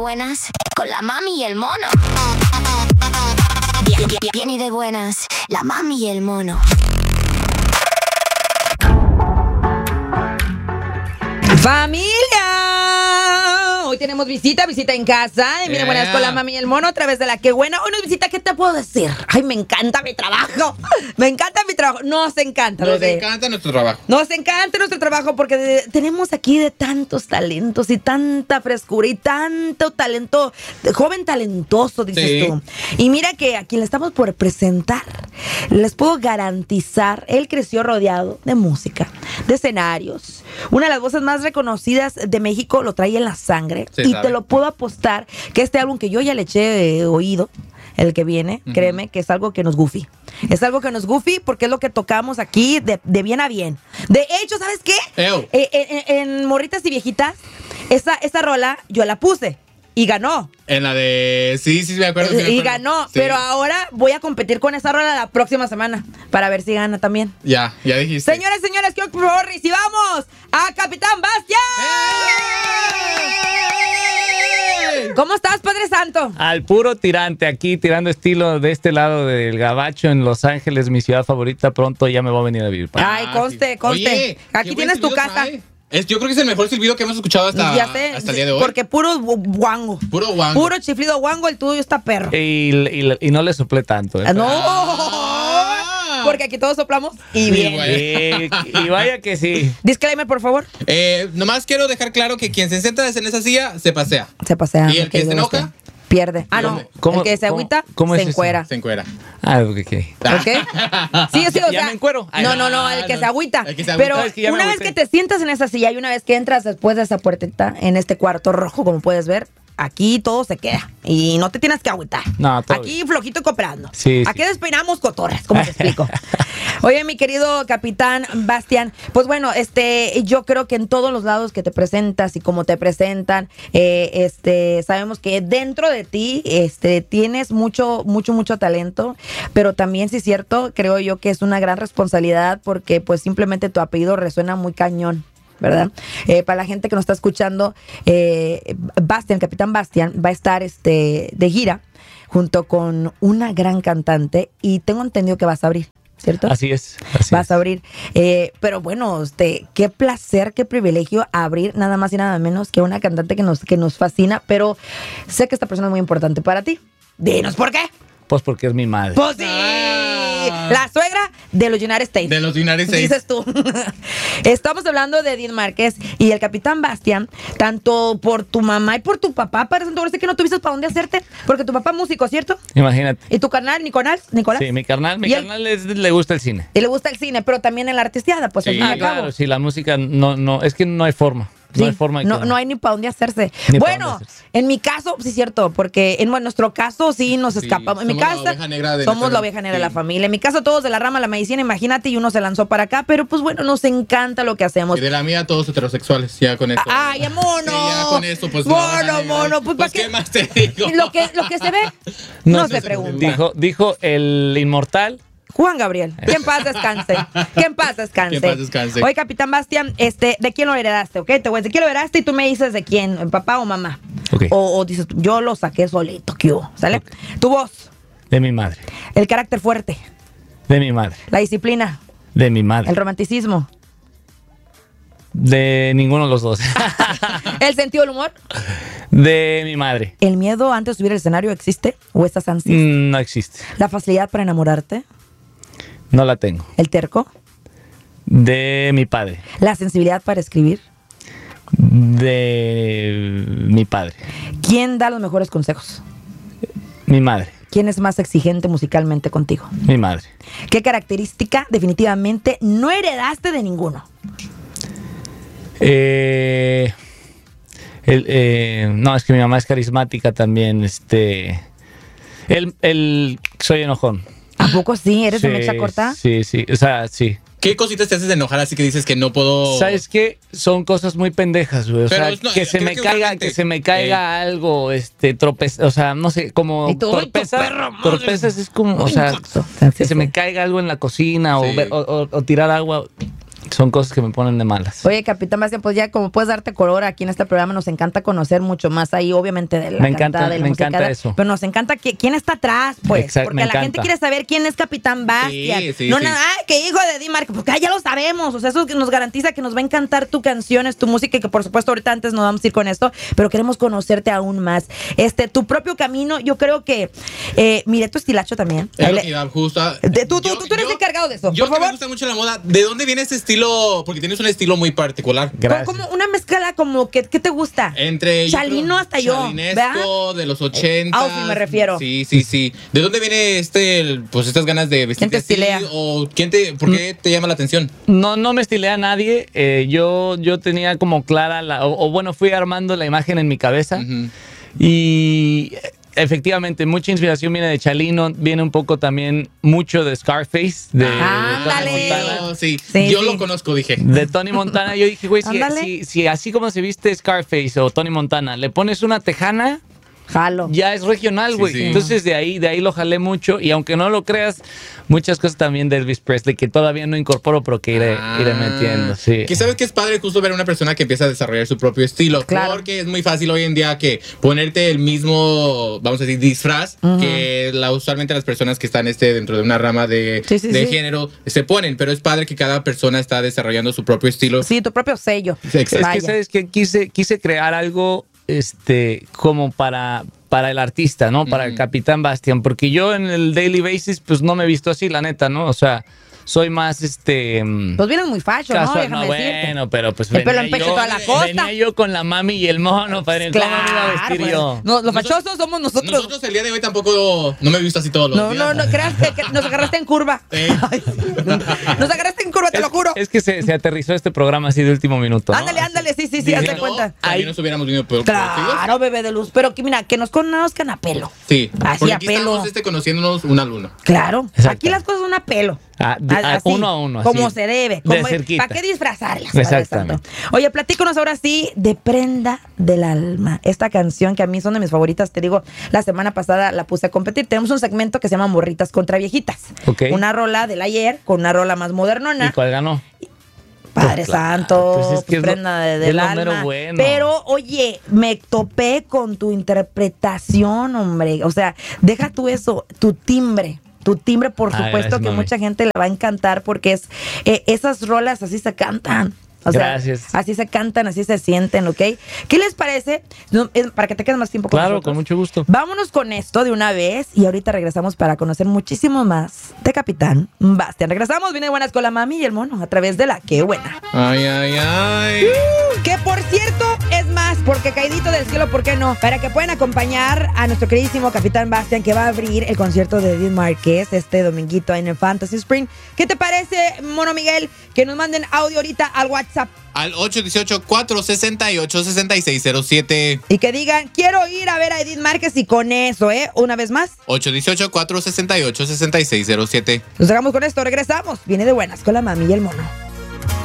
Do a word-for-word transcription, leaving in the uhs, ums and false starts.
buenas con la mami y el mono. Bien, bien, bien y de buenas, la mami y el mono. ¡Familia! Hoy tenemos visita, visita en casa. Y miren, yeah. buenas con la mami y el mono a través de la que buena. Hoy nos visita, ¿qué te puedo decir? Ay, me encanta mi trabajo. Me encanta mi trabajo. Nos encanta, Nos bebé. encanta nuestro trabajo. Nos encanta nuestro trabajo porque de, tenemos aquí de tantos talentos y tanta frescura y tanto talento, joven talentoso, dices sí. tú. Y mira que a quien le estamos por presentar, les puedo garantizar, él creció rodeado de música, de escenarios. Una de las voces más reconocidas de México lo trae en la sangre. Sí, y sabe. Te lo puedo apostar que este álbum que yo ya le eché eh, oído, el que viene, uh-huh. créeme que es algo que nos goofy. Es algo que nos goofy porque es lo que tocamos aquí de, de bien a bien. De hecho, ¿sabes qué? Eh, en, en Morritas y Viejitas, esa, esa rola yo la puse. Y ganó. En la de... Sí, sí, me acuerdo. Sí me acuerdo. Y ganó. Sí. Pero ahora voy a competir con esa rola la próxima semana para ver si gana también. Ya, ya dijiste. Señores, señores, quiero que por favor recibamos a Capitán Bastián. ¡Eh! ¿Cómo estás, Padre Santo? Al puro tirante, aquí tirando estilo de este lado del Gabacho en Los Ángeles, mi ciudad favorita. Pronto ya me voy a venir a vivir. Para. Ay, conste, conste. Oye, aquí tienes tu casa. Trae. Es, yo creo que es el mejor silbido que hemos escuchado hasta, ya sé, hasta el día de hoy. Porque puro guango. Puro guango. Puro chiflido guango, el tuyo está perro. Y, y, y no le soplé tanto. ¿eh? No. Ah. Porque aquí todos soplamos y bien. Y, y vaya que sí. Disclaimer, por favor. Eh, nomás quiero dejar claro que quien se sienta en esa silla se pasea. Se pasea. Y el que se enoja... Este. Pierde. Ah, no. ¿Cómo, el que se agüita, ¿cómo, cómo se es encuera. Eso? Se encuera. Ah, ok. ¿Ok? Sí, sí, o sea. ¿Ya me encuero? Ay, no, no, no, el que no, se agüita. El que se agüita. Pero es que una vez que te sientas en esa silla y una vez que entras después de esa puertita, en este cuarto rojo, como puedes ver, aquí todo se queda. Y no te tienes que agüitar. No, todo aquí bien. Flojito y cooperando. Sí, aquí sí. despeinamos cotorras, como te explico. Oye, mi querido Capitán Bastián, pues bueno, este, yo creo que en todos los lados que te presentas y como te presentan, eh, este, sabemos que dentro de ti, este, tienes mucho, mucho, mucho talento, pero también, sí es cierto, creo yo que es una gran responsabilidad porque, pues, simplemente tu apellido resuena muy cañón, ¿verdad? Eh, para la gente que nos está escuchando, eh, Bastián, Capitán Bastián, va a estar este, de gira junto con una gran cantante y tengo entendido que vas a abrir, ¿cierto? Así es. Así vas es. a abrir. Eh, pero bueno, este, qué placer, qué privilegio abrir nada más y nada menos que una cantante que nos, que nos fascina, pero sé que esta persona es muy importante para ti. Dinos por qué. Pues porque es mi madre. Pues sí. Ah. La suegra de los United States. De los United States. Dices tú. Estamos hablando de Edith Márquez y el Capitán Bastián, tanto por tu mamá y por tu papá. Parece que no tuviste para dónde hacerte, porque tu papá es músico, ¿cierto? Imagínate. ¿Y tu carnal, Nicolás? ¿Nicolás? Sí, mi carnal, mi carnal es, le gusta el cine. Y le gusta el cine, pero también en la artisteada, pues sí, al fin y al claro, cabo. sí, la música no, no, es que no hay forma. No sí, hay forma de no, que no hay ni para dónde hacerse. Ni bueno, hacerse. En mi caso, sí es cierto, porque en bueno, nuestro caso sí nos sí, escapamos. En mi casa la oveja negra de somos nuestra... la oveja negra sí. de la familia. En mi caso todos de la rama de la medicina, imagínate, y uno se lanzó para acá, pero pues bueno, nos encanta lo que hacemos. Y de la mía todos heterosexuales, ya con esto. Ay, ya, mono. Sí, ya con esto, pues. Mono, mono, pues, pues ¿qué? ¿qué más te digo? Lo que, lo que se ve, no, no se pregunta. Dijo, dijo el inmortal. Juan Gabriel, que en paz descanse, que en paz descanse. Que en paz descanse. Oye, Capitán Bastián, este, ¿de quién lo heredaste? ¿Ok? Te voy a decir, ¿de quién lo heredaste? Y tú me dices de quién, papá o mamá. Okay. O, o dices, yo lo saqué solito, ¿qué hubo? ¿Sale? Okay. Tu voz. De mi madre. El carácter fuerte. De mi madre. La disciplina. De mi madre. El romanticismo. De ninguno de los dos. ¿El sentido del humor? De mi madre. ¿El miedo antes de subir al escenario existe? ¿O estás ansias? Mm, no existe. ¿La facilidad para enamorarte? No la tengo. ¿El terco? De mi padre. ¿La sensibilidad para escribir? De mi padre. ¿Quién da los mejores consejos? Mi madre. ¿Quién es más exigente musicalmente contigo? Mi madre. ¿Qué característica definitivamente no heredaste de ninguno? Eh, el, eh, no, es que mi mamá es carismática también. Este, el, el, soy enojón. ¿A poco sí? ¿Eres sí, de mecha corta? Sí, sí, o sea, sí. ¿Qué cositas te haces de enojar así que dices que no puedo? ¿Sabes qué? Son cosas muy pendejas, güey. O Pero sea, es, no, que se me que caiga, realmente, que se me caiga eh. algo, este, tropeza, o sea, no sé, como tú, torpezas, perro, madre. torpezas es como, o sea, Sí, que sí. se me caiga algo en la cocina Sí. o, ver- o, o, o tirar agua. son cosas que me ponen de malas. Oye, Capitán Bastián, pues ya como puedes darte color aquí en este programa, nos encanta conocer mucho más ahí, obviamente, de la Me cantada, encanta, de la me musicada, encanta eso. pero nos encanta que, quién está atrás, pues, Exacto, porque me la encanta. gente quiere saber quién es Capitán Bastián. Sí, sí, no sí. nada, ay, que hijo de Eddie Márquez, porque ah, ya lo sabemos, o sea, eso que nos garantiza que nos va a encantar tu canciones, tu música, y que por supuesto ahorita antes nos vamos a ir con esto, pero queremos conocerte aún más. Este, tu propio camino, yo creo que, eh, mire, tu estilacho también. Es Ahí lo le- que iba justo. a- De- tú, tú, yo- tú, tú eres yo- encargado de eso, Yo por que me favor. gusta mucho la moda. ¿De dónde viene este estilo? Porque tienes un estilo muy particular. Gracias. Como una mezcla como que, ¿qué te gusta? Entre yo Chalino creo, hasta yo, chalinesco, ¿verdad? de los ochenta. Outfit me refiero. Sí, sí, sí. ¿De dónde viene este, el- pues estas ganas de vestirte ¿Quién te así? estilea? ¿O quién te, por qué te llama la atención? No, no me estilé a nadie. eh, yo, yo tenía como clara la, o, o bueno, fui armando la imagen en mi cabeza. Ujú. Y eh, efectivamente, mucha inspiración viene de Chalino, viene un poco también mucho de Scarface, de Ah, Tony ándale. Montana. Oh, sí. Sí, Yo sí. lo conozco, dije. De Tony Montana, yo dije, güey, si, Ándale. si, si así como se viste Scarface o Tony Montana, le pones una tejana, Jalo. ya es regional, Sí, güey. sí. Entonces de ahí, de ahí lo jalé mucho. Y aunque no lo creas, muchas cosas también de Elvis Presley que todavía no incorporo, pero que iré, Ah. iré metiendo. Sí. Que sabes que es padre justo ver a una persona que empieza a desarrollar su propio estilo. Claro. Porque es muy fácil hoy en día que ponerte el mismo, vamos a decir, disfraz que la, usualmente las personas que están este, dentro de una rama de, Sí, sí, de sí. género se ponen. Pero es padre que cada persona está desarrollando su propio estilo. Sí, tu propio sello. Sí, exacto. Es Vaya. que, ¿sabes que Quise, quise crear algo este, como para, para el artista, ¿no? Para el Ujú. Capitán Bastián. Porque yo en el daily basis, pues no me he visto así, la neta, ¿no? O sea, soy más este. mm, Pues vienes muy facho, ¿no? casual, Déjame no, decirte. bueno, pero pues El pelo venía en pecho yo- toda la costa. venía yo con la mami y el mono, padre. ¿Cómo me iba a vestir pues, yo? no, los Nosotros- fachosos somos nosotros. Nosotros el día de hoy tampoco no me he visto así todos los No, días. no, no, creas que, que nos agarraste en curva. Sí. Ay, nos agarraste en curva, te lo juro. Es que se, se aterrizó este programa así de último minuto, ¿no? Ándale, ándale, sí, sí, sí, Si hazte no, cuenta. también Ahí- nos hubiéramos venido por Claro, bebé de luz. Pero que mira, que nos conozcan a pelo. Sí, Así porque a aquí pelo. estamos este, conociéndonos uno al uno. Claro. Exacto. Aquí las cosas son a pelo. Ah, de- a- Así, uno a uno, Como así. se debe. De Como, cerquita. ¿para qué disfrazarlas? Padre Exactamente. Santo? Oye, platícanos ahora sí de Prenda del Alma. Esta canción que a mí son de mis favoritas. Te digo, la semana pasada la puse a competir. Tenemos un segmento que se llama Morritas contra Viejitas. Ok. Una rola del ayer con una rola más ¿Y modernona. cuál ganó? Padre Pues claro, Santo, pues es que es lo- Prenda de- es del lo Alma. mero bueno. Pero, oye, me topé con tu interpretación, hombre. O sea, deja tú eso, tu timbre. Tu timbre, por Ay, supuesto, gracias, que mami. mucha gente le va a encantar porque es eh, esas rolas así se cantan. O sea, Gracias. así se cantan, así se sienten, ¿ok? ¿Qué les parece? No, es- para que te quedes más tiempo con Claro, nosotros. con mucho gusto. Vámonos con esto de una vez y ahorita regresamos para conocer muchísimo más de Capitán Bastián. Regresamos, viene Buenas con la Mami y el Mono a través de la Qué Buena. Ay, ay, ay. Que por cierto, es más, porque caidito del cielo, ¿por qué no? Para que puedan acompañar a nuestro queridísimo Capitán Bastián, que va a abrir el concierto de Edith Márquez este dominguito en el Fantasy Spring. ¿Qué te parece, Mono Miguel? Que nos manden audio ahorita al WhatsApp Al ocho uno ocho, cuatro seis ocho, seis seis cero siete. y que digan, quiero ir a ver a Edith Márquez, y con eso, ¿eh? Una vez más, ocho uno ocho, cuatro seis ocho, seis seis cero siete. nos dejamos con esto, regresamos. Viene de Buenas con la Mami y el Mono.